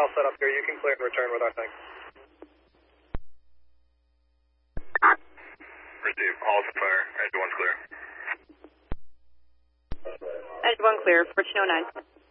all set up here. You can clear and return with our thing. Receive. All's fire. Edge 1's clear. Edge 1 clear, 1409.